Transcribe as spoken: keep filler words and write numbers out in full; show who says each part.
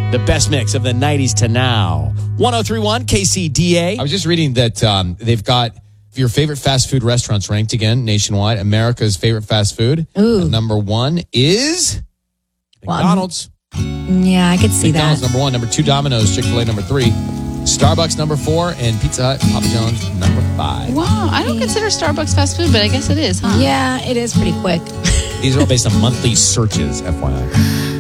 Speaker 1: The best mix of the nineties to now. ten thirty-one K C D A.
Speaker 2: I was just reading that um, they've got your favorite fast food restaurants ranked again nationwide. America's favorite fast food.
Speaker 3: Ooh.
Speaker 2: Uh, number one is McDonald's.
Speaker 3: Yeah, I could see
Speaker 2: McDonald's
Speaker 3: that.
Speaker 2: number one. Number two, Domino's. Chick-fil-A number three. Starbucks number four. And Pizza Hut, Papa John's number five.
Speaker 4: Wow, I don't consider Starbucks fast food, but I guess it is, huh?
Speaker 3: Yeah, it is pretty quick.
Speaker 1: These are all based on monthly searches, F Y I.